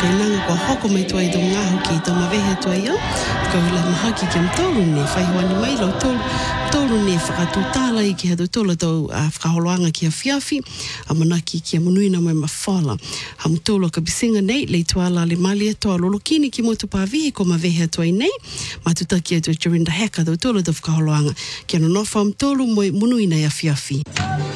kainanga ko hoko mai tua I do ngaho ki I do mawehe tua ia. Ko hula mahaki ki am tolu ne whaihoani mai lau tolu ne whakatutala I ki hatu tola tau whakaholoanga ki a whiawhi a manaki ki a munuina mai mawhala. Hamu tolu ka bisinga nei le tuala le malia toa lolokini ki motu pāvihi ko mawehe tua I nei. Matuta ki atu Jorinda Heka tau tola tau whakaholoanga ki anu nofa am tolu moi munuina I a whiawhi.